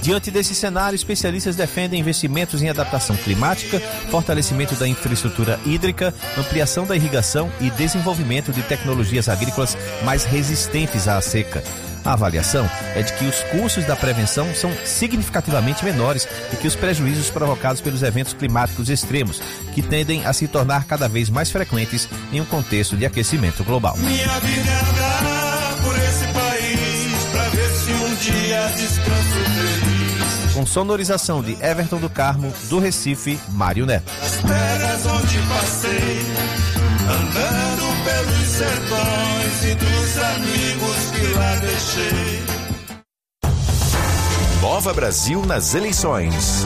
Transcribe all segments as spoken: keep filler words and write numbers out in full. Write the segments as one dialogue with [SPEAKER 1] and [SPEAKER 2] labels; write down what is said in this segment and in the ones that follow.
[SPEAKER 1] Diante desse cenário, especialistas defendem investimentos em adaptação climática, fortalecimento da infraestrutura hídrica, ampliação da irrigação e desenvolvimento de tecnologias agrícolas mais resistentes à seca. A avaliação é de que os custos da prevenção são significativamente menores do que os prejuízos provocados pelos eventos climáticos extremos, que tendem a se tornar cada vez mais frequentes em um contexto de aquecimento global.
[SPEAKER 2] Minha vida é andar por esse país pra ver se um dia descanso feliz.
[SPEAKER 1] Com sonorização de Everton do Carmo, do Recife, Mário Neto.
[SPEAKER 2] As terras onde passei, andando pelos sertões e dos amigos que lá deixei.
[SPEAKER 3] Nova Brasil nas eleições.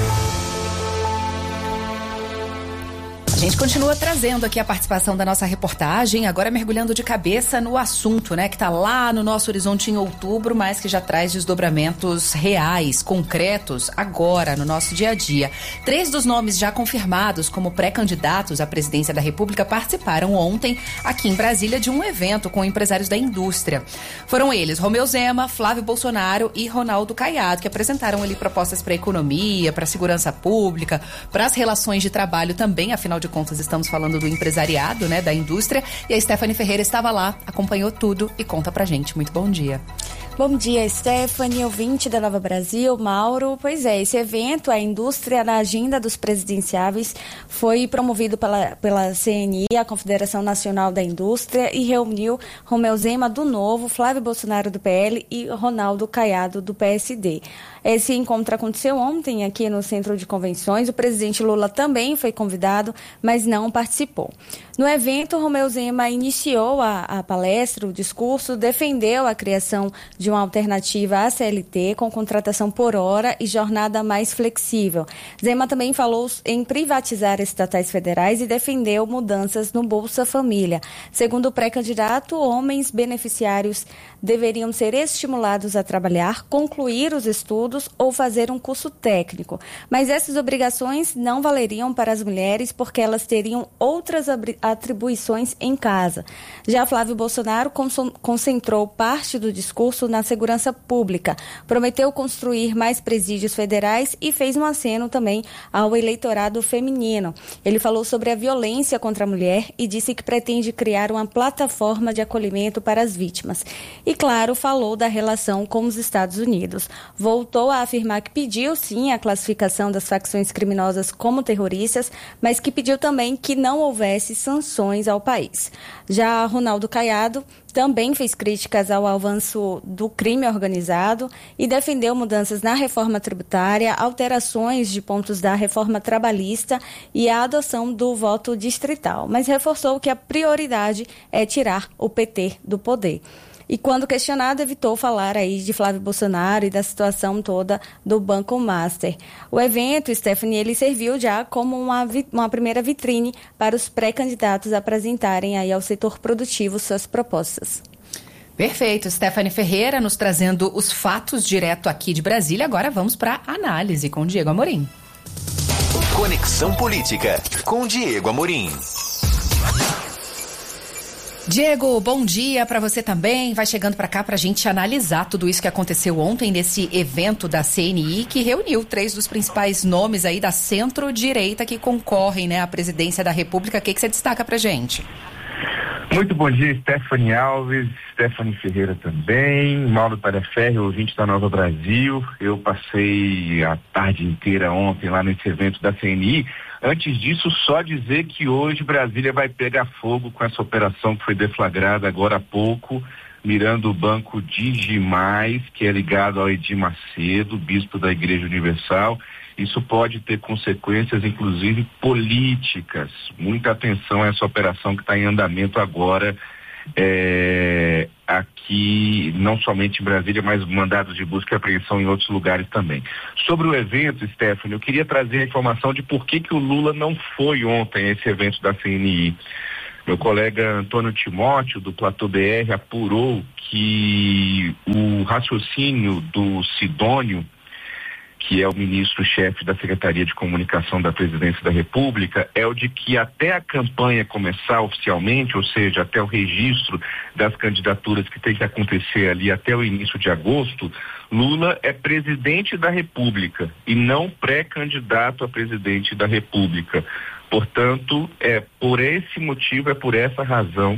[SPEAKER 4] A gente continua trazendo aqui a participação da nossa reportagem, agora mergulhando de cabeça no assunto, né, que está lá no nosso horizonte em outubro, mas que já traz desdobramentos reais, concretos, agora no nosso dia a dia. Três dos nomes já confirmados como pré-candidatos à presidência da República participaram ontem aqui em Brasília de um evento com empresários da indústria. Foram eles Romeu Zema, Flávio Bolsonaro e Ronaldo Caiado, que apresentaram ali propostas para a economia, para a segurança pública, para as relações de trabalho também, afinal de contas estamos falando do empresariado, né, da indústria, e a Stephanie Ferreira estava lá, acompanhou tudo e conta pra gente. Muito bom dia.
[SPEAKER 5] Bom dia, Stephanie, ouvinte da Nova Brasil, Mauro. Pois é, esse evento, a Indústria na Agenda dos Presidenciáveis, foi promovido pela, pela C N I, a Confederação Nacional da Indústria, e reuniu Romeu Zema do Novo, Flávio Bolsonaro do P L e Ronaldo Caiado do P S D. Esse encontro aconteceu ontem aqui no Centro de Convenções. O presidente Lula também foi convidado, mas não participou. No evento, Romeu Zema iniciou a, a palestra, o discurso, defendeu a criação de uma alternativa à C L T com contratação por hora e jornada mais flexível. Zema também falou em privatizar estatais federais e defendeu mudanças no Bolsa Família. Segundo o pré-candidato, homens beneficiários deveriam ser estimulados a trabalhar, concluir os estudos ou fazer um curso técnico. Mas essas obrigações não valeriam para as mulheres porque elas teriam outras atribuições em casa. Já Flávio Bolsonaro concentrou parte do discurso na segurança pública, prometeu construir mais presídios federais e fez um aceno também ao eleitorado feminino. Ele falou sobre a violência contra a mulher e disse que pretende criar uma plataforma de acolhimento para as vítimas. E, claro, falou da relação com os Estados Unidos. Voltou a afirmar que pediu, sim, a classificação das facções criminosas como terroristas, mas que pediu também que não houvesse sanções ao país. Já Ronaldo Caiado também fez críticas ao avanço do crime organizado e defendeu mudanças na reforma tributária, alterações de pontos da reforma trabalhista e a adoção do voto distrital, mas reforçou que a prioridade é tirar o P T do poder. E quando questionado, evitou falar aí de Flávio Bolsonaro e da situação toda do Banco Master. O evento, Stephanie, ele serviu já como uma, uma primeira vitrine para os pré-candidatos apresentarem aí ao setor produtivo suas propostas.
[SPEAKER 4] Perfeito, Stephanie Ferreira nos trazendo os fatos direto aqui de Brasília. Agora vamos para a análise com Diego Amorim.
[SPEAKER 3] Conexão Política com Diego Amorim.
[SPEAKER 4] Diego, bom dia para você também. Vai chegando para cá para a gente analisar tudo isso que aconteceu ontem nesse evento da C N I, que reuniu três dos principais nomes aí da centro-direita que concorrem, né, à presidência da República. O que, que você destaca para gente?
[SPEAKER 6] Muito bom dia, Stephanie Alves, Stephanie Ferreira também, Mauro Tareferri, ouvinte da Nova Brasil. Eu passei a tarde inteira ontem lá nesse evento da C N I. Antes disso, só dizer que hoje Brasília vai pegar fogo com essa operação que foi deflagrada agora há pouco, mirando o banco Digimais, que é ligado ao Edir Macedo, bispo da Igreja Universal. Isso pode ter consequências, inclusive, políticas. Muita atenção a essa operação que está em andamento agora, é, aqui, não somente em Brasília, mas mandados de busca e apreensão em outros lugares também. Sobre o evento, Stephanie, eu queria trazer a informação de por que que o Lula não foi ontem a esse evento da C N I. Meu colega Antônio Timóteo, do Platô B R, apurou que o raciocínio do Sidônio, que é o ministro-chefe da Secretaria de Comunicação da Presidência da República, é o de que até a campanha começar oficialmente, ou seja, até o registro das candidaturas que tem que acontecer ali até o início de agosto, Lula é presidente da República e não pré-candidato a presidente da República. Portanto, é por esse motivo, é por essa razão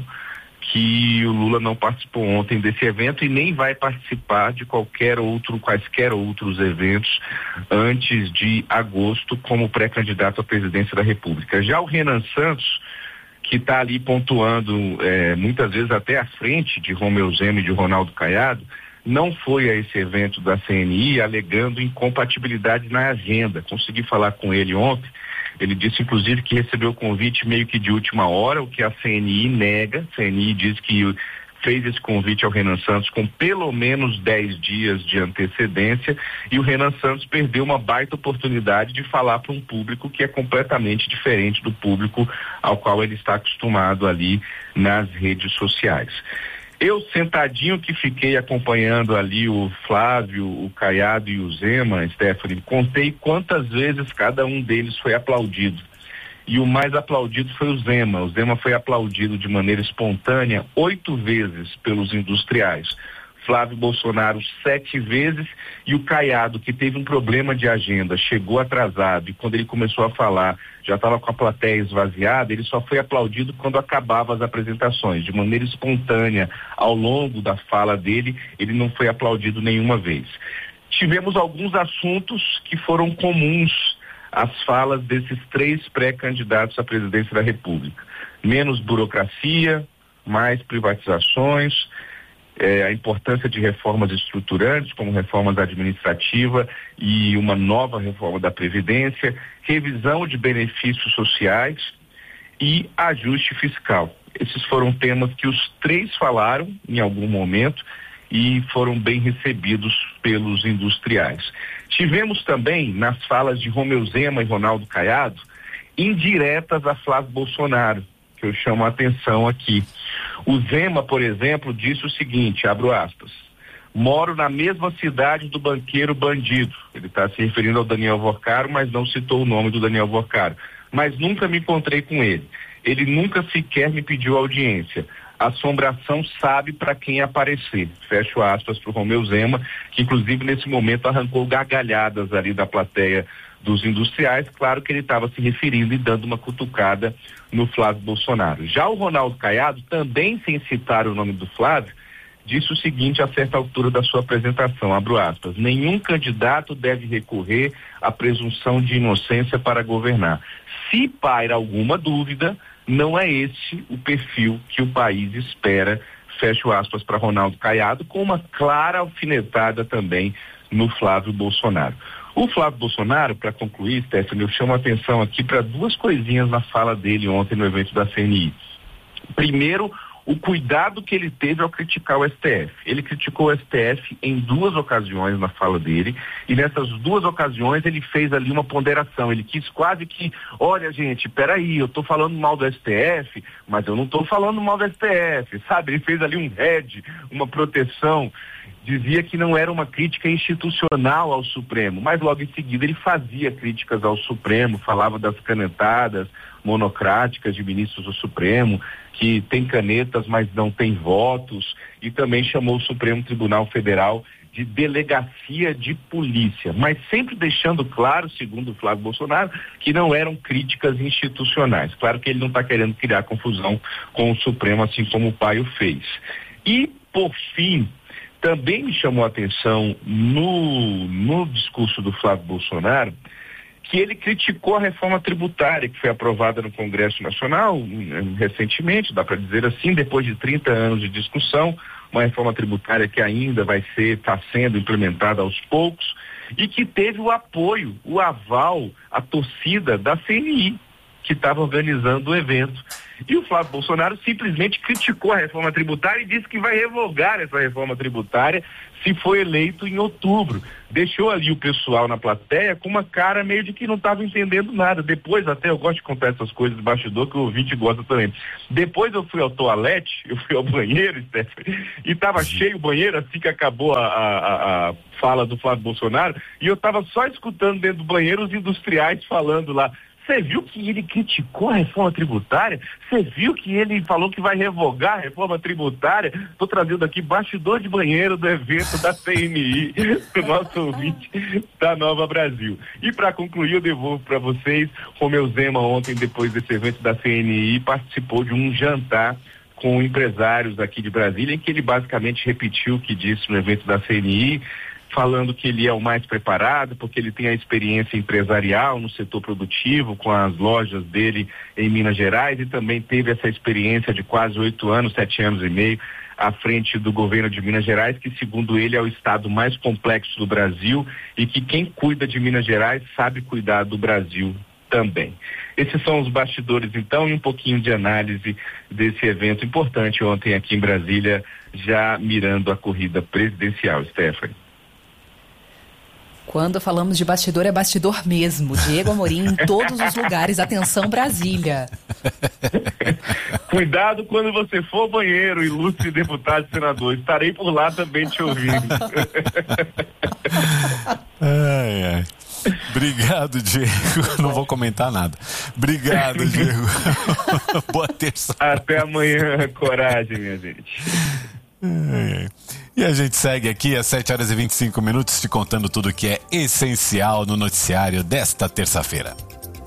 [SPEAKER 6] que o Lula não participou ontem desse evento e nem vai participar de qualquer outro, quaisquer outros eventos antes de agosto como pré-candidato à presidência da República. Já o Renan Santos, que está ali pontuando é, muitas vezes até à frente de Romeu Zema e de Ronaldo Caiado, não foi a esse evento da C N I alegando incompatibilidade na agenda. Consegui falar com ele ontem. Ele disse, inclusive, que recebeu o convite meio que de última hora, o que a C N I nega. A C N I diz que fez esse convite ao Renan Santos com pelo menos dez dias de antecedência e o Renan Santos perdeu uma baita oportunidade de falar para um público que é completamente diferente do público ao qual ele está acostumado ali nas redes sociais. Eu, sentadinho que fiquei acompanhando ali o Flávio, o Caiado e o Zema, Stephanie, contei quantas vezes cada um deles foi aplaudido. E o mais aplaudido foi o Zema. O Zema foi aplaudido de maneira espontânea oito vezes pelos industriais. Flávio Bolsonaro sete vezes e o Caiado, que teve um problema de agenda, chegou atrasado e quando ele começou a falar, já estava com a plateia esvaziada, ele só foi aplaudido quando acabava as apresentações. De maneira espontânea, ao longo da fala dele, ele não foi aplaudido nenhuma vez. Tivemos alguns assuntos que foram comuns às falas desses três pré-candidatos à presidência da República. Menos burocracia, mais privatizações, É, a importância de reformas estruturantes, como reformas administrativas e uma nova reforma da Previdência, revisão de benefícios sociais e ajuste fiscal. Esses foram temas que os três falaram em algum momento e foram bem recebidos pelos industriais. Tivemos também, nas falas de Romeu Zema e Ronaldo Caiado, indiretas a Flávio Bolsonaro, que eu chamo a atenção aqui. O Zema, por exemplo, disse o seguinte, abro aspas, moro na mesma cidade do banqueiro bandido. Ele está se referindo ao Daniel Vorcaro, mas não citou o nome do Daniel Vorcaro. Mas nunca me encontrei com ele. Ele nunca sequer me pediu audiência. A assombração sabe para quem aparecer. Fecho aspas para o Romeu Zema, que inclusive nesse momento arrancou gargalhadas ali da plateia dos industriais. Claro que ele estava se referindo e dando uma cutucada no Flávio Bolsonaro. Já o Ronaldo Caiado, também sem citar o nome do Flávio, disse o seguinte a certa altura da sua apresentação, abro aspas, nenhum candidato deve recorrer à presunção de inocência para governar. Se paira alguma dúvida, não é esse o perfil que o país espera, fecho aspas para Ronaldo Caiado, com uma clara alfinetada também no Flávio Bolsonaro. O Flávio Bolsonaro, para concluir, Stephanie, eu chamo a atenção aqui para duas coisinhas na fala dele ontem no evento da C N I. Primeiro, o cuidado que ele teve ao criticar o S T F. Ele criticou o S T F em duas ocasiões na fala dele, e nessas duas ocasiões ele fez ali uma ponderação. Ele quis quase que, olha gente, peraí, eu estou falando mal do S T F, mas eu não estou falando mal do S T F, sabe? Ele fez ali um hedge, uma proteção. Dizia que não era uma crítica institucional ao Supremo, mas logo em seguida ele fazia críticas ao Supremo, falava das canetadas monocráticas de ministros do Supremo, que tem canetas, mas não tem votos, e também chamou o Supremo Tribunal Federal de delegacia de polícia, mas sempre deixando claro, segundo o Flávio Bolsonaro, que não eram críticas institucionais. Claro que ele não está querendo criar confusão com o Supremo, assim como o pai o fez. E, por fim, também me chamou a atenção no, no discurso do Flávio Bolsonaro que ele criticou a reforma tributária que foi aprovada no Congresso Nacional recentemente, dá para dizer assim, depois de trinta anos de discussão, uma reforma tributária que ainda vai ser, está sendo implementada aos poucos e que teve o apoio, o aval, a torcida da C N I, que estava organizando o evento. E o Flávio Bolsonaro simplesmente criticou a reforma tributária e disse que vai revogar essa reforma tributária se foi eleito em outubro. Deixou ali o pessoal na plateia com uma cara meio de que não estava entendendo nada. Depois, até eu gosto de contar essas coisas de bastidor, que o ouvinte gosta também. Depois eu fui ao toalete, eu fui ao banheiro, Stephanie, e estava cheio o banheiro, assim que acabou a, a, a fala do Flávio Bolsonaro, e eu estava só escutando dentro do banheiro os industriais falando lá. Você viu que ele criticou a reforma tributária? Você viu que ele falou que vai revogar a reforma tributária? Estou trazendo aqui bastidor de banheiro do evento da C N I, do nosso ouvinte da Nova Brasil. E para concluir, eu devolvo para vocês, Romeu Zema ontem, depois desse evento da C N I, participou de um jantar com empresários aqui de Brasília, em que ele basicamente repetiu o que disse no evento da C N I, falando que ele é o mais preparado, porque ele tem a experiência empresarial no setor produtivo, com as lojas dele em Minas Gerais, e também teve essa experiência de quase oito anos, sete anos e meio, à frente do governo de Minas Gerais, que segundo ele é o estado mais complexo do Brasil, e que quem cuida de Minas Gerais sabe cuidar do Brasil também. Esses são os bastidores, então, e um pouquinho de análise desse evento importante ontem aqui em Brasília, já mirando a corrida presidencial. Stephanie.
[SPEAKER 4] Quando falamos de bastidor, é bastidor mesmo. Diego Amorim em todos os lugares. Atenção, Brasília.
[SPEAKER 6] Cuidado quando você for ao banheiro, ilustre deputado e senador. Estarei por lá também te ouvindo.
[SPEAKER 7] Ai, ai. Obrigado, Diego. Não vou comentar nada. Obrigado, Diego. Boa terça.
[SPEAKER 6] Até amanhã. Coragem, minha gente.
[SPEAKER 7] Ai, ai. E a gente segue aqui às sete horas e vinte e cinco minutos te contando tudo que é essencial no noticiário desta terça-feira.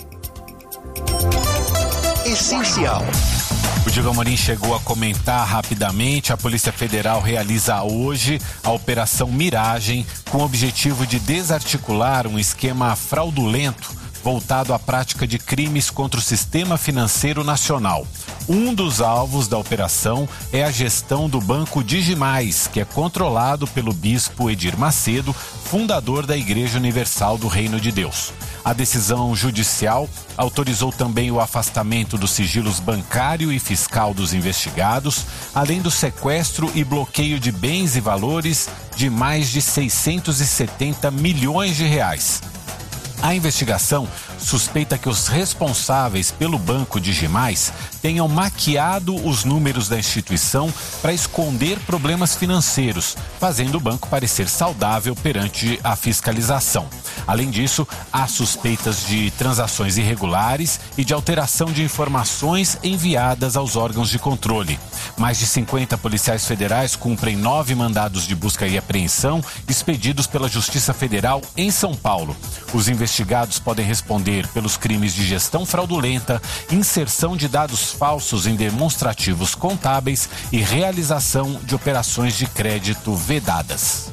[SPEAKER 3] Essencial.
[SPEAKER 7] O Diego Amorim chegou a comentar rapidamente. A Polícia Federal realiza hoje a Operação Miragem com o objetivo de desarticular um esquema fraudulento voltado à prática de crimes contra o sistema financeiro nacional. Um dos alvos da operação é a gestão do Banco Digimais, que é controlado pelo bispo Edir Macedo, fundador da Igreja Universal do Reino de Deus. A decisão judicial autorizou também o afastamento dos sigilos bancário e fiscal dos investigados, além do sequestro e bloqueio de bens e valores de mais de seiscentos e setenta milhões de reais. A investigação suspeita que os responsáveis pelo Banco Digimais tenham maquiado os números da instituição para esconder problemas financeiros, fazendo o banco parecer saudável perante a fiscalização. Além disso, há suspeitas de transações irregulares e de alteração de informações enviadas aos órgãos de controle. Mais de cinquenta policiais federais cumprem nove mandados de busca e apreensão expedidos pela Justiça Federal em São Paulo. Os investigados podem responder pelos crimes de gestão fraudulenta, inserção de dados falsos em demonstrativos contábeis e realização de operações de crédito vedadas.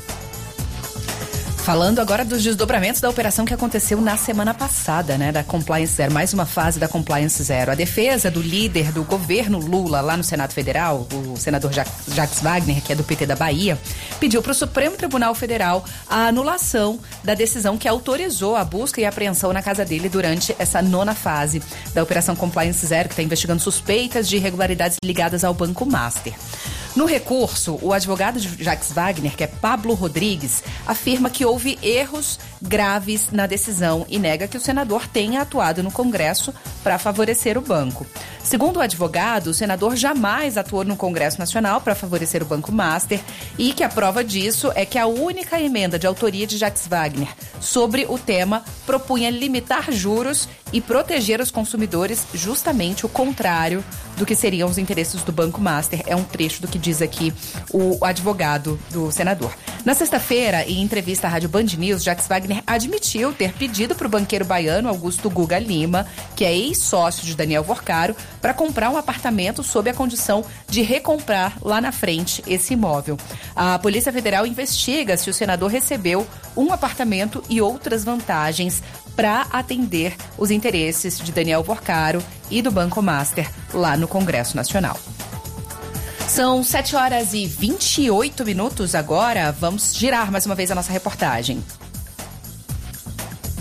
[SPEAKER 4] Falando agora dos desdobramentos da operação que aconteceu na semana passada, né, da Compliance Zero, mais uma fase da Compliance Zero. A defesa do líder do governo Lula lá no Senado Federal, o senador Jacques Wagner, que é do P T da Bahia, pediu para o Supremo Tribunal Federal a anulação da decisão que autorizou a busca e apreensão na casa dele durante essa nona fase da Operação Compliance Zero, que está investigando suspeitas de irregularidades ligadas ao Banco Master. No recurso, o advogado de Jacques Wagner, que é Pablo Rodrigues, afirma que houve erros graves na decisão e nega que o senador tenha atuado no Congresso para favorecer o banco. Segundo o advogado, o senador jamais atuou no Congresso Nacional para favorecer o Banco Master e que a prova disso é que a única emenda de autoria de Jacques Wagner sobre o tema propunha limitar juros e proteger os consumidores, justamente o contrário do que seriam os interesses do Banco Master. É um trecho do que diz aqui o advogado do senador. Na sexta-feira, em entrevista à Rádio Band News, Jacques Wagner admitiu ter pedido para o banqueiro baiano Augusto Guga Lima, que é ex-sócio de Daniel Vorcaro, para comprar um apartamento sob a condição de recomprar lá na frente esse imóvel. A Polícia Federal investiga se o senador recebeu um apartamento e outras vantagens para atender os interesses de Daniel Vorcaro e do Banco Master lá no Congresso Nacional. São sete horas e vinte e oito minutos agora. Vamos girar mais uma vez a nossa reportagem.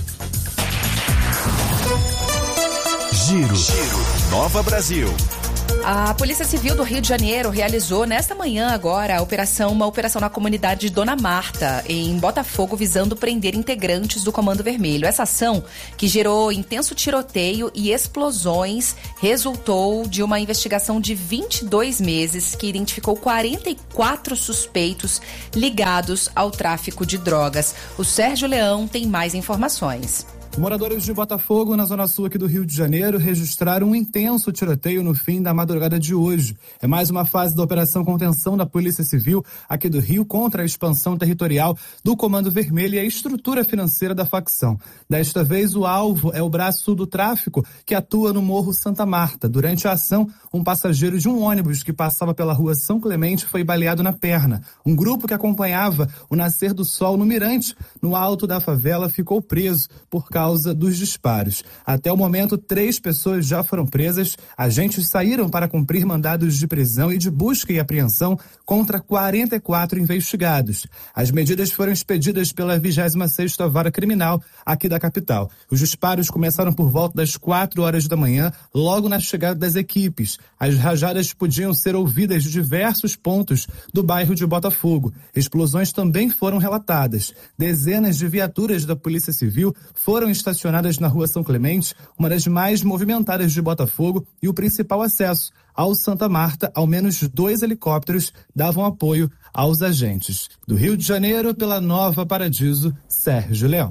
[SPEAKER 3] Giro. Giro. Nova Brasil.
[SPEAKER 4] A Polícia Civil do Rio de Janeiro realizou nesta manhã agora a operação, uma operação na comunidade de Dona Marta, em Botafogo, visando prender integrantes do Comando Vermelho. Essa ação, que gerou intenso tiroteio e explosões, resultou de uma investigação de vinte e dois meses que identificou quarenta e quatro suspeitos ligados ao tráfico de drogas. O Sérgio Leão tem mais informações.
[SPEAKER 8] Moradores de Botafogo, na zona sul aqui do Rio de Janeiro, registraram um intenso tiroteio no fim da madrugada de hoje. É mais uma fase da operação contenção da Polícia Civil aqui do Rio contra a expansão territorial do Comando Vermelho e a estrutura financeira da facção. Desta vez, o alvo é o braço do tráfico que atua no Morro Santa Marta. Durante a ação, um passageiro de um ônibus que passava pela rua São Clemente foi baleado na perna. Um grupo que acompanhava o nascer do sol no Mirante, no alto da favela, ficou preso por causa dos disparos. Até o momento, três pessoas já foram presas. Agentes saíram para cumprir mandados de prisão e de busca e apreensão contra quarenta e quatro investigados. As medidas foram expedidas pela vigésima sexta Vara Criminal aqui da capital. Os disparos começaram por volta das quatro horas da manhã, logo na chegada das equipes. As rajadas podiam ser ouvidas de diversos pontos do bairro de Botafogo. Explosões também foram relatadas. Dezenas de viaturas da Polícia Civil foram estacionadas na rua São Clemente, uma das mais movimentadas de Botafogo e o principal acesso ao Santa Marta. Ao menos dois helicópteros davam apoio aos agentes. Do Rio de Janeiro, pela Nova Paradiso, Sérgio Leão.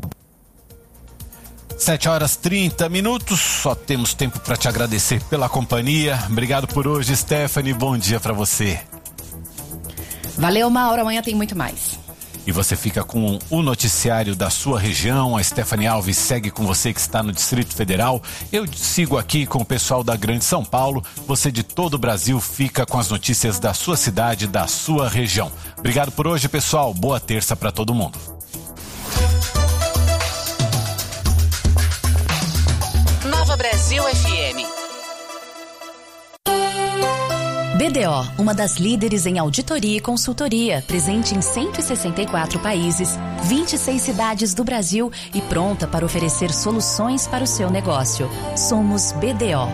[SPEAKER 7] sete horas e trinta minutos, só temos tempo para te agradecer pela companhia. Obrigado por hoje, Stephanie, bom dia para você.
[SPEAKER 4] Valeu, Mauro, amanhã tem muito mais.
[SPEAKER 7] E você fica com o noticiário da sua região. A Stephanie Alves segue com você que está no Distrito Federal. Eu sigo aqui com o pessoal da Grande São Paulo. Você de todo o Brasil fica com as notícias da sua cidade, da sua região. Obrigado por hoje, pessoal. Boa terça para todo mundo.
[SPEAKER 3] Nova Brasil F M.
[SPEAKER 9] B D O, uma das líderes em auditoria e consultoria, presente em cento e sessenta e quatro países, vinte e seis cidades do Brasil e pronta para oferecer soluções para o seu negócio. Somos B D O.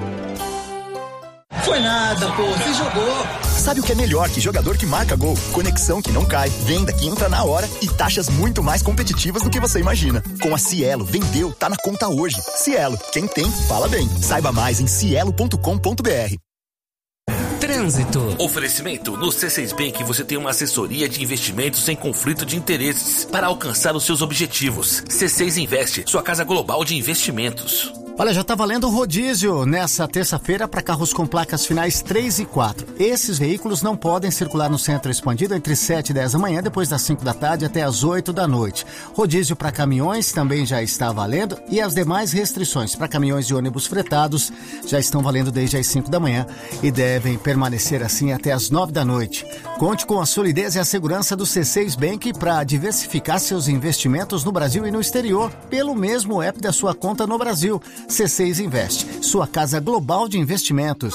[SPEAKER 10] Foi nada, pô, você jogou.
[SPEAKER 11] Sabe o que é melhor que jogador que marca gol? Conexão que não cai, venda que entra na hora e taxas muito mais competitivas do que você imagina. Com a Cielo, vendeu, tá na conta hoje. Cielo, quem tem, fala bem. Saiba mais em cielo ponto com ponto b r.
[SPEAKER 12] Trânsito. Oferecimento. No C seis Bank você tem uma assessoria de investimentos sem conflito de interesses para alcançar os seus objetivos. C seis Investe, sua casa global de investimentos.
[SPEAKER 13] Olha, já tá valendo rodízio nessa terça-feira para carros com placas finais três e quatro. Esses veículos não podem circular no centro expandido entre sete e dez da manhã, depois das cinco da tarde até as oito da noite. Rodízio para caminhões também já está valendo e as demais restrições para caminhões e ônibus fretados já estão valendo desde as cinco da manhã e devem permanecer assim até as nove da noite. Conte com a solidez e a segurança do C seis Bank para diversificar seus investimentos no Brasil e no exterior pelo mesmo app da sua conta no Brasil. C seis Investe, sua casa global de investimentos.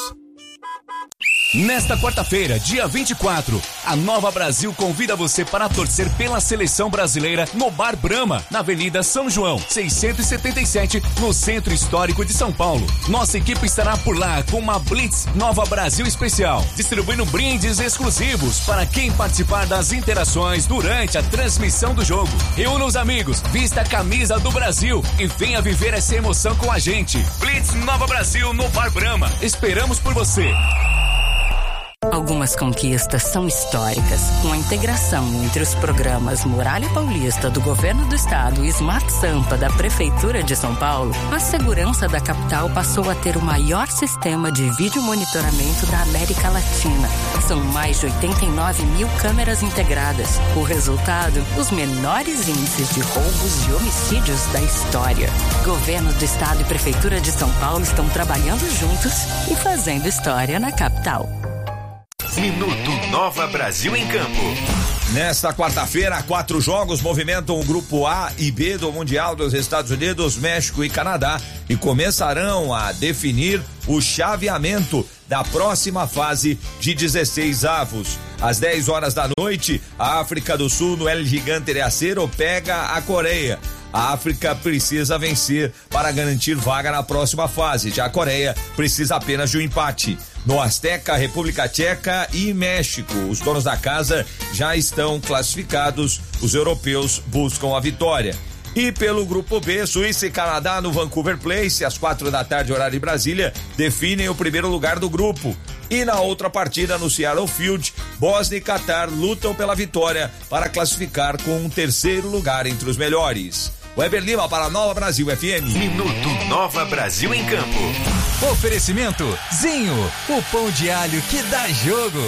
[SPEAKER 14] Nesta quarta-feira, dia vinte e quatro, a Nova Brasil convida você para torcer pela seleção brasileira no Bar Brahma, na Avenida São João, seiscentos e setenta e sete, no Centro Histórico de São Paulo. Nossa equipe estará por lá com uma Blitz Nova Brasil especial, distribuindo brindes exclusivos para quem participar das interações durante a transmissão do jogo. Reúna os amigos, vista a camisa do Brasil e venha viver essa emoção com a gente. Blitz Nova Brasil no Bar Brahma. Esperamos por você.
[SPEAKER 15] Algumas conquistas são históricas. Com a integração entre os programas Muralha Paulista do Governo do Estado e Smart Sampa da Prefeitura de São Paulo, a segurança da capital passou a ter o maior sistema de vídeo monitoramento da América Latina. São mais de oitenta e nove mil câmeras integradas. O resultado, os menores índices de roubos e homicídios da história. Governo do Estado e Prefeitura de São Paulo estão trabalhando juntos e fazendo história na capital.
[SPEAKER 16] Minuto Nova Brasil em Campo. Nesta quarta-feira, quatro jogos movimentam o grupo A e B do Mundial dos Estados Unidos, México e Canadá e começarão a definir o chaveamento da próxima fase de dezesseis avos. Às dez horas da noite, a África do Sul, no El Gigante de Acero, pega a Coreia. A África precisa vencer para garantir vaga na próxima fase. Já a Coreia precisa apenas de um empate. No Azteca, República Tcheca e México. Os donos da casa já estão classificados. Os europeus buscam a vitória. E pelo grupo B, Suíça e Canadá no Vancouver Place, às quatro da tarde, horário de Brasília, definem o primeiro lugar do grupo. E na outra partida, no Seattle Field, Bósnia e Catar lutam pela vitória para classificar com um terceiro lugar entre os melhores. Weber Lima para a Nova Brasil F M.
[SPEAKER 14] Minuto Nova Brasil em Campo.
[SPEAKER 17] Oferecimento Zinho, o pão de alho que dá jogo.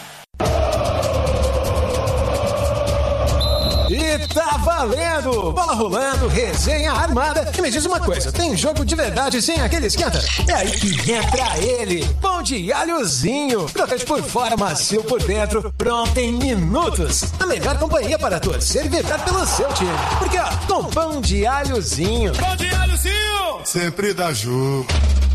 [SPEAKER 18] E tá valendo! Bola rolando, resenha armada. E me diz uma coisa, tem jogo de verdade sem aquele esquenta? É aí que entra ele, pão de alhozinho. Crocante por fora, macio por dentro, pronto em minutos. A melhor companhia para torcer e vibrar pelo seu time. Porque ó, com pão de alhozinho.
[SPEAKER 2] Pão de alhozinho! Sempre dá jogo.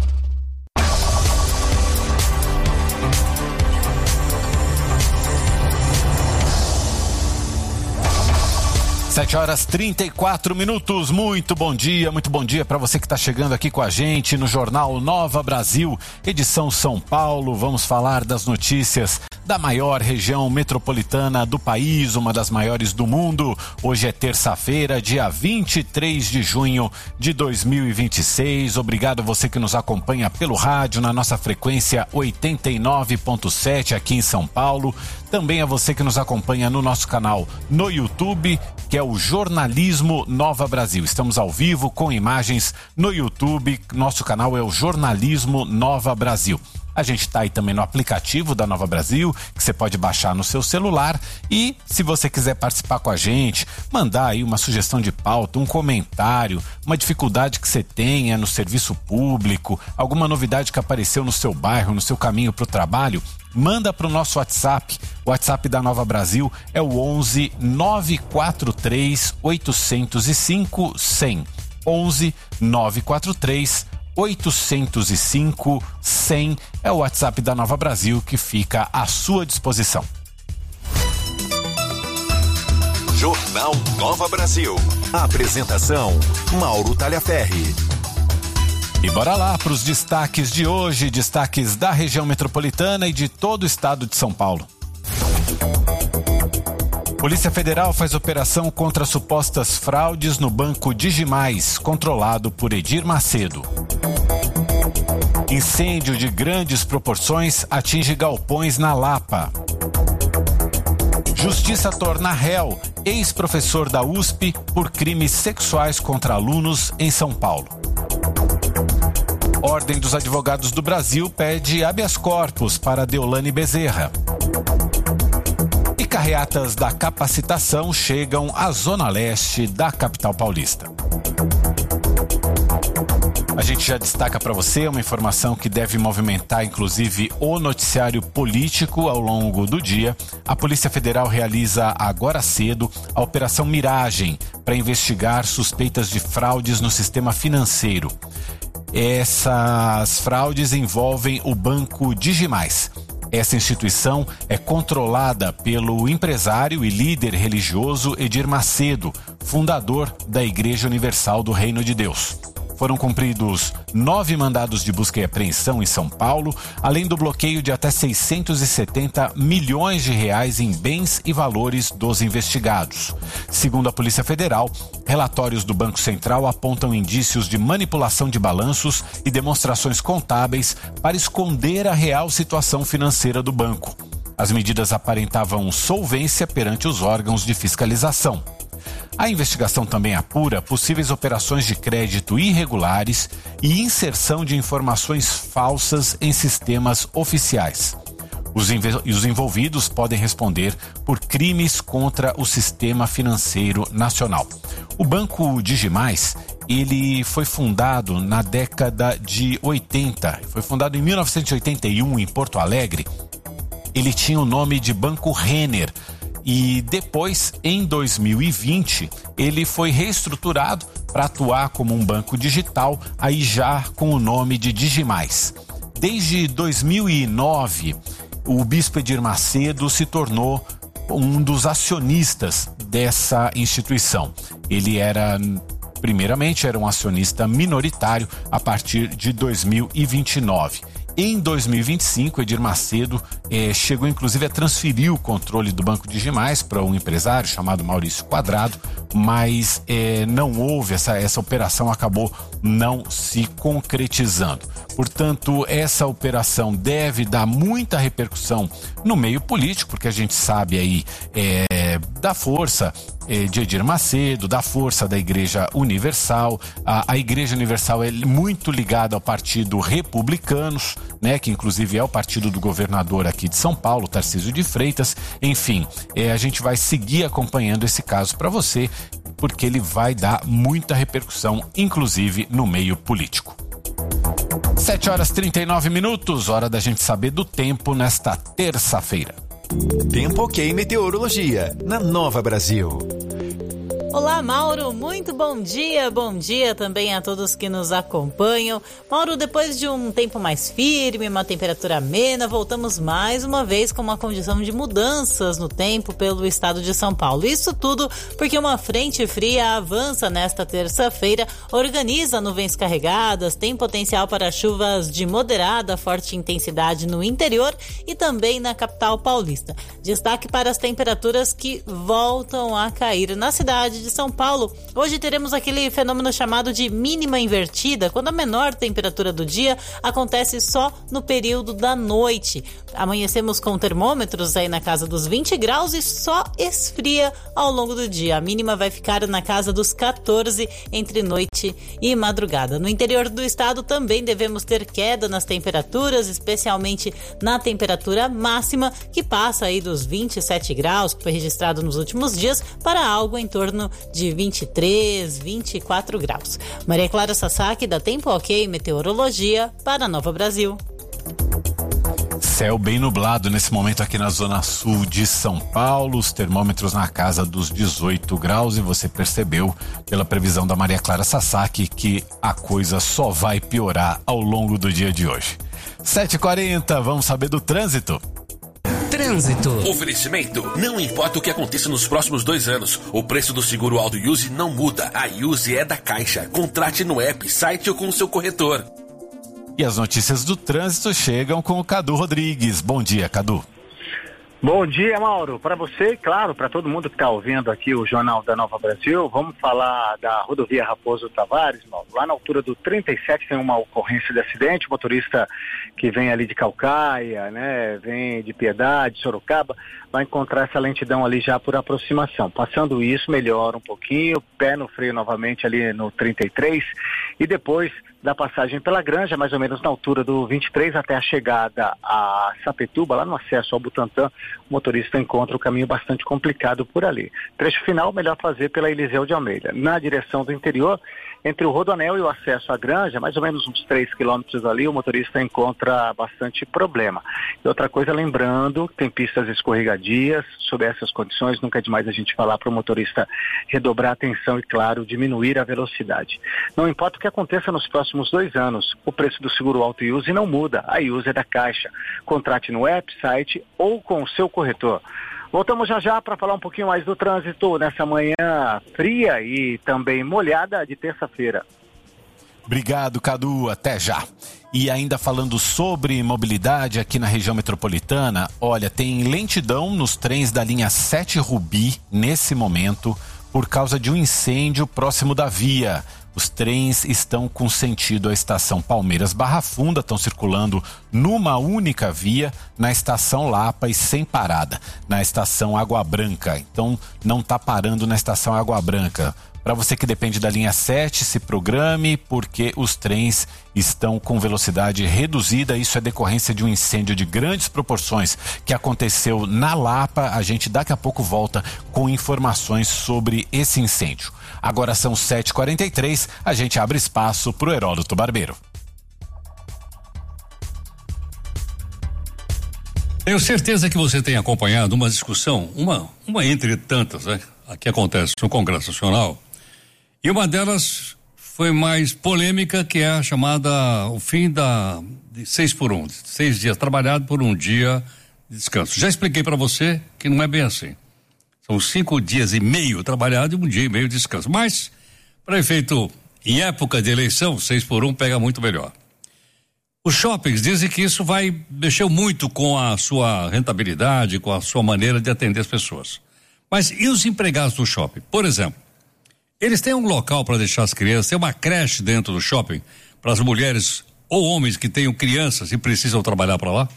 [SPEAKER 7] sete horas trinta e quatro minutos, muito bom dia, muito bom dia para você que está chegando aqui com a gente no Jornal Nova Brasil, edição São Paulo. Vamos falar das notícias da maior região metropolitana do país, uma das maiores do mundo. Hoje é terça-feira, dia vinte e três de junho de dois mil e vinte e seis. Obrigado a você que nos acompanha pelo rádio na nossa frequência oitenta e nove ponto sete aqui em São Paulo. Também a você que nos acompanha no nosso canal no YouTube, que é o Jornalismo Nova Brasil. Estamos ao vivo com imagens no YouTube. Nosso canal é o Jornalismo Nova Brasil. A gente está aí também no aplicativo da Nova Brasil, que você pode baixar no seu celular. E se você quiser participar com a gente, mandar aí uma sugestão de pauta, um comentário, uma dificuldade que você tenha no serviço público, alguma novidade que apareceu no seu bairro, no seu caminho para o trabalho, manda para o nosso WhatsApp. O WhatsApp da Nova Brasil é o onze nove quatro três oito zero cinco cem. onze nove quatro três oito zero cinco cem é o WhatsApp da Nova Brasil que fica à sua disposição.
[SPEAKER 14] Jornal Nova Brasil. Apresentação Mauro Talhaferri.
[SPEAKER 7] E bora lá para os destaques de hoje, destaques da região metropolitana e de todo o estado de São Paulo. Polícia Federal faz operação contra supostas fraudes no banco Digimais, controlado por Edir Macedo. Incêndio de grandes proporções atinge galpões na Lapa. Justiça torna réu ex-professor da U S P por crimes sexuais contra alunos em São Paulo. Ordem dos Advogados do Brasil pede habeas corpus para Deolane Bezerra. E carreatas da capacitação chegam à zona leste da capital paulista. A gente já destaca para você uma informação que deve movimentar inclusive o noticiário político ao longo do dia. A Polícia Federal realiza agora cedo a Operação Miragem para investigar suspeitas de fraudes no sistema financeiro. Essas fraudes envolvem o Banco Digimais. Essa instituição é controlada pelo empresário e líder religioso Edir Macedo, fundador da Igreja Universal do Reino de Deus. Foram cumpridos nove mandados de busca e apreensão em São Paulo, além do bloqueio de até seiscentos e setenta milhões de reais em bens e valores dos investigados. Segundo a Polícia Federal, relatórios do Banco Central apontam indícios de manipulação de balanços e demonstrações contábeis para esconder a real situação financeira do banco. As medidas aparentavam solvência perante os órgãos de fiscalização. A investigação também apura possíveis operações de crédito irregulares e inserção de informações falsas em sistemas oficiais. Os, env- os envolvidos podem responder por crimes contra o sistema financeiro nacional. O Banco Digimais, ele foi fundado na década de oitenta, foi fundado em mil novecentos e oitenta e um em Porto Alegre. Ele tinha o nome de Banco Renner. E depois, em dois mil e vinte, ele foi reestruturado para atuar como um banco digital, aí já com o nome de Digimais. Desde dois mil e nove, o Bispo Edir Macedo se tornou um dos acionistas dessa instituição. Ele era primeiramente era um acionista minoritário a partir de dois mil e vinte e nove. Em dois mil e vinte e cinco, Edir Macedo eh, chegou inclusive a transferir o controle do Banco Digimais para um empresário chamado Maurício Quadrado, mas eh, não houve, essa, essa operação acabou não se concretizando. Portanto, essa operação deve dar muita repercussão no meio político, porque a gente sabe aí eh, da força de Edir Macedo, da força da Igreja Universal. A, a Igreja Universal é muito ligada ao Partido Republicanos, né, que inclusive é o partido do governador aqui de São Paulo, Tarcísio de Freitas. Enfim, é, a gente vai seguir acompanhando esse caso para você, porque ele vai dar muita repercussão, inclusive no meio político. sete horas e trinta e nove minutos, hora da gente saber do tempo nesta terça-feira.
[SPEAKER 17] Tempo Ok Meteorologia, na Nova Brasil.
[SPEAKER 19] Olá, Mauro, muito bom dia, bom dia também a todos que nos acompanham. Mauro, depois de um tempo mais firme, uma temperatura amena, voltamos mais uma vez com uma condição de mudanças no tempo pelo estado de São Paulo. Isso tudo porque uma frente fria avança nesta terça-feira, organiza nuvens carregadas, tem potencial para chuvas de moderada a forte intensidade no interior e também na capital paulista. Destaque para as temperaturas que voltam a cair na cidade de São Paulo. Hoje teremos aquele fenômeno chamado de mínima invertida, quando a menor temperatura do dia acontece só no período da noite. Amanhecemos com termômetros aí na casa dos vinte graus e só esfria ao longo do dia. A mínima vai ficar na casa dos catorze entre noite e madrugada. No interior do estado também devemos ter queda nas temperaturas, especialmente na temperatura máxima, que passa aí dos vinte e sete graus, que foi registrado nos últimos dias, para algo em torno de vinte e três, vinte e quatro graus. Maria Clara Sasaki, da Tempo Ok Meteorologia, para Nova Brasil.
[SPEAKER 7] Céu bem nublado nesse momento aqui na zona sul de São Paulo, os termômetros na casa dos dezoito graus, e você percebeu pela previsão da Maria Clara Sasaki que a coisa só vai piorar ao longo do dia de hoje. sete e quarenta, vamos saber do trânsito.
[SPEAKER 12] Trânsito. Oferecimento. Não importa o que aconteça nos próximos dois anos, o preço do seguro Auto Use não muda. A Use é da Caixa. Contrate no app, site ou com o seu corretor.
[SPEAKER 7] E as notícias do trânsito chegam com o Cadu Rodrigues. Bom dia, Cadu.
[SPEAKER 20] Bom dia, Mauro. Para você, claro, para todo mundo que está ouvindo aqui o Jornal da Nova Brasil, vamos falar da rodovia Raposo Tavares, Mauro. Lá na altura do trinta e sete tem uma ocorrência de acidente, o motorista que vem ali de Calcaia, né, vem de Piedade, Sorocaba, vai encontrar essa lentidão ali já por aproximação. Passando isso, melhora um pouquinho, pé no freio novamente ali no trinta e três, e depois da passagem pela Granja, mais ou menos na altura do vinte e três, até a chegada a Sapituba, lá no acesso ao Butantã, o motorista encontra o caminho bastante complicado por ali. Trecho final, melhor fazer pela Eliseu de Almeida. Na direção do interior, entre o Rodoanel e o acesso à Granja, mais ou menos uns três quilômetros ali, o motorista encontra bastante problema. E outra coisa, lembrando, tem pistas escorregadias, sob essas condições, nunca é demais a gente falar para o motorista redobrar a atenção e, claro, diminuir a velocidade. Não importa o que aconteça nos próximos dois anos, o preço do seguro Auto Use não muda, a Use é da Caixa. Contrate no app, site ou com o seu corretor. Voltamos já já para falar um pouquinho mais do trânsito nessa manhã fria e também molhada de terça-feira.
[SPEAKER 7] Obrigado, Cadu. Até já. E ainda falando sobre mobilidade aqui na região metropolitana, olha, tem lentidão nos trens da linha sete Rubi nesse momento por causa de um incêndio próximo da via. Os trens estão com sentido à estação Palmeiras Barra Funda, estão circulando numa única via, na estação Lapa e sem parada, na estação Água Branca. Então não está parando na estação Água Branca. Para você que depende da linha sete, se programe, porque os trens estão com velocidade reduzida. Isso é decorrência de um incêndio de grandes proporções que aconteceu na Lapa. A gente daqui a pouco volta com informações sobre esse incêndio. Agora são sete e quarenta e três, a gente abre espaço para o Heródoto Barbeiro.
[SPEAKER 21] Tenho certeza que você tem acompanhado uma discussão, uma, uma entre tantas, né, que acontece no Congresso Nacional. E uma delas foi mais polêmica, que é a chamada, o fim da, de seis por um, seis dias trabalhado por um dia de descanso. Já expliquei para você que não é bem assim. São cinco dias e meio trabalhado e um dia e meio de descanso. Mas, Para efeito, em época de eleição, seis por um pega muito melhor. Os shoppings dizem que isso vai mexer muito com a sua rentabilidade, com a sua maneira de atender as pessoas. Mas e os empregados do shopping? Por exemplo, eles têm um local para deixar as crianças, tem uma creche dentro do shopping para as mulheres ou homens que tenham crianças e precisam trabalhar para lá?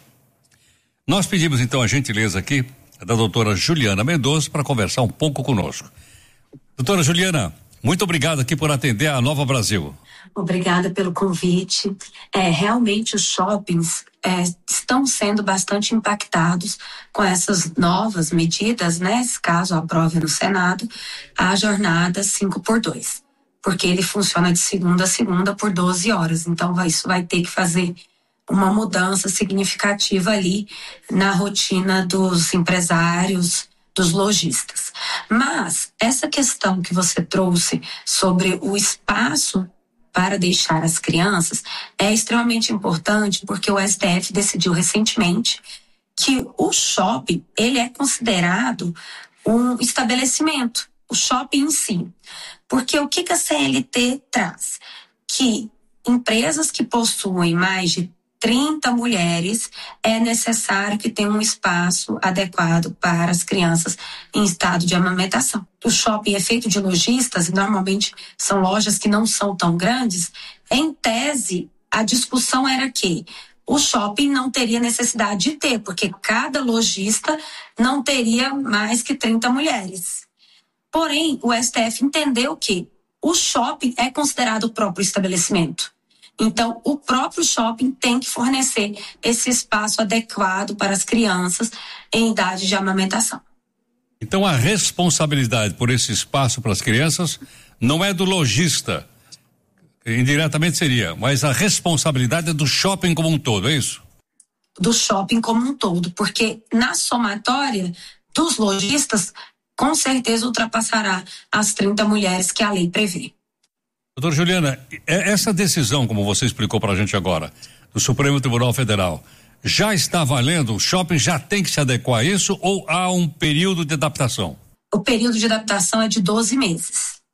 [SPEAKER 21] Nós pedimos então a gentileza aqui da doutora Juliana Mendonça para conversar um pouco conosco. Doutora Juliana, muito obrigado aqui por atender a Nova Brasil.
[SPEAKER 1] Obrigada pelo convite. É, realmente os shoppings é, estão sendo bastante impactados com essas novas medidas, né? Caso aprove no Senado, a jornada cinco por dois, porque ele funciona de segunda a segunda por doze horas. Então vai, isso vai ter que fazer uma mudança significativa ali na rotina dos empresários, dos lojistas. Mas essa questão que você trouxe sobre o espaço para deixar as crianças é extremamente importante, porque o S T F decidiu recentemente que o shopping, ele é considerado um estabelecimento, o shopping em si. Porque o que, que a C L T traz? Que empresas que possuem mais de trinta mulheres, é necessário que tenha um espaço adequado para as crianças em estado de amamentação. O shopping é feito de lojistas e normalmente são lojas que não são tão grandes. Em tese, a discussão era que o shopping não teria necessidade de ter, porque cada lojista não teria mais que trinta mulheres. Porém, o S T F entendeu que o shopping é considerado o próprio estabelecimento. Então, o próprio shopping tem que fornecer esse espaço adequado para as crianças em idade de amamentação.
[SPEAKER 21] Então, a responsabilidade por esse espaço para as crianças não é do lojista, indiretamente seria, mas a responsabilidade é do shopping como um todo, é isso?
[SPEAKER 1] Do shopping como um todo, porque na somatória dos lojistas, com certeza ultrapassará as trinta mulheres que a lei prevê.
[SPEAKER 21] Doutora Juliana, essa decisão, como você explicou para a gente agora, do Supremo Tribunal Federal, já está valendo? O shopping já tem que se adequar a isso ou há um período de adaptação?
[SPEAKER 1] O período de adaptação é de doze meses.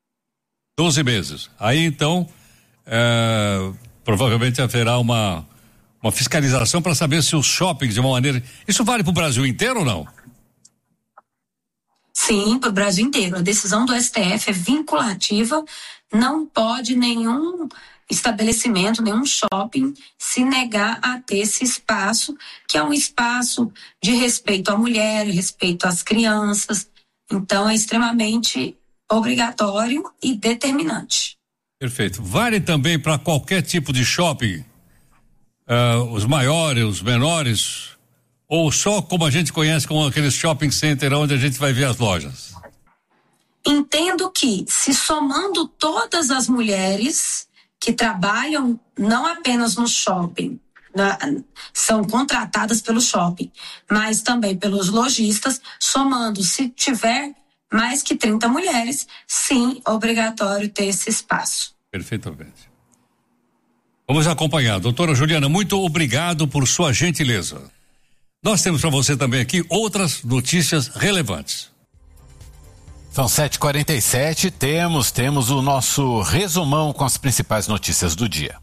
[SPEAKER 21] doze meses. Aí, então, é, provavelmente haverá uma, uma fiscalização para saber se os shoppings, de uma maneira... Isso vale para o Brasil inteiro ou não?
[SPEAKER 1] Sim, para o Brasil inteiro. A decisão do S T F é vinculativa. Não pode nenhum estabelecimento, nenhum shopping se negar a ter esse espaço, que é um espaço de respeito à mulher, respeito às crianças. Então, é extremamente obrigatório e determinante.
[SPEAKER 21] Perfeito. Vale também para qualquer tipo de shopping? Uh, os maiores, os menores? Ou só como a gente conhece como aquele shopping center onde a gente vai ver as lojas?
[SPEAKER 1] Entendo que, se somando todas as mulheres que trabalham não apenas no shopping, na, são contratadas pelo shopping, mas também pelos lojistas, somando, se tiver mais que trinta mulheres, sim, obrigatório ter esse espaço.
[SPEAKER 21] Perfeitamente. Vamos acompanhar. Doutora Juliana, muito obrigado por sua gentileza. Nós temos para você também aqui outras notícias relevantes.
[SPEAKER 7] São sete e quarenta e sete, temos, temos o nosso resumão com as principais notícias do dia.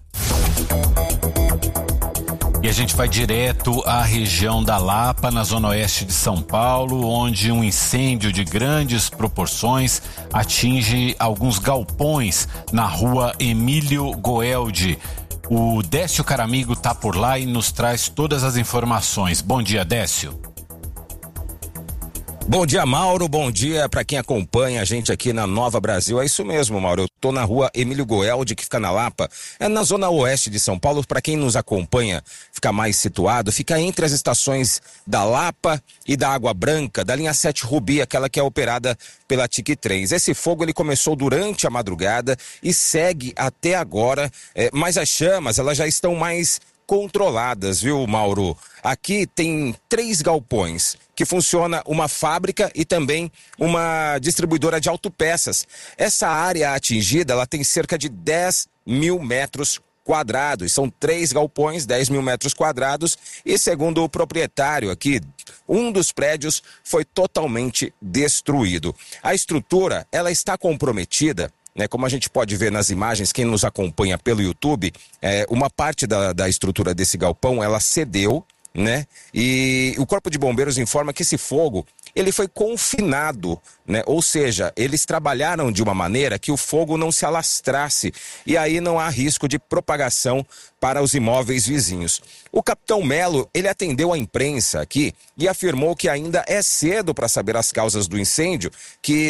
[SPEAKER 7] E a gente vai direto à região da Lapa, na zona oeste de São Paulo, onde um incêndio de grandes proporções atinge alguns galpões na rua Emílio Goeldi. O Décio Caramigo está por lá e nos traz todas as informações. Bom dia, Décio.
[SPEAKER 22] Bom dia, Mauro, bom dia para quem acompanha a gente aqui na Nova Brasil. É isso mesmo, Mauro, eu tô na rua Emílio Goeldi, que fica na Lapa, é na zona oeste de São Paulo. Para quem nos acompanha, fica mais situado, fica entre as estações da Lapa e da Água Branca, da linha sete Rubi, aquela que é operada pela T I C três. Esse fogo ele começou durante a madrugada e segue até agora, é, mas as chamas elas já estão mais controladas, viu, Mauro? Aqui tem três galpões que funciona uma fábrica e também uma distribuidora de autopeças. Essa área atingida, ela tem cerca de dez mil metros quadrados. São três galpões, dez mil metros quadrados, e segundo o proprietário aqui, um dos prédios foi totalmente destruído. A estrutura, ela está comprometida né? Como a gente pode ver nas imagens, quem nos acompanha pelo YouTube, é, uma parte da, da estrutura desse galpão, ela cedeu, né? E o Corpo de Bombeiros informa que esse fogo, ele foi confinado, né? Ou seja, eles trabalharam de uma maneira que o fogo não se alastrasse e aí não há risco de propagação para os imóveis vizinhos. O capitão Melo, ele atendeu a imprensa aqui e afirmou que ainda é cedo para saber as causas do incêndio, que